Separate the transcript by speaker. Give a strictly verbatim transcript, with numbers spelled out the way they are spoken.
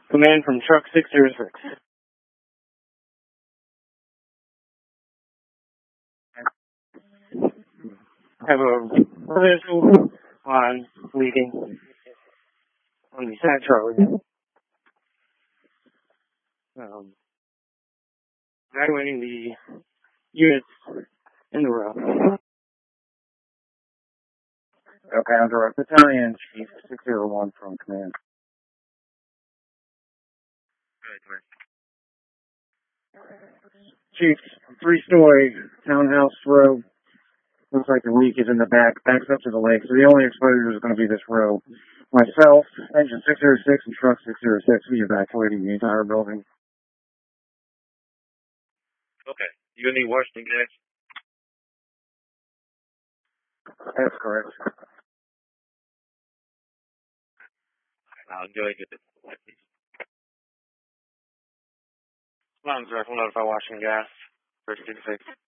Speaker 1: Command from Truck six zero six. Have a residential line leading on the side road. Um, evaluating the units in the row. Okay, I'm direct battalion chief six zero one from command. Chief, three-story townhouse row. Looks like the leak is in the back, backs up to the lake. So the only exposure is going to be this row. Myself, engine six zero six, and truck six zero six. We evacuating the entire building.
Speaker 2: Okay. You need Washington gas?
Speaker 1: That's correct.
Speaker 2: I'll go ahead and get it.
Speaker 1: Mountain Direct, we'll notify Washington Gas. First six six.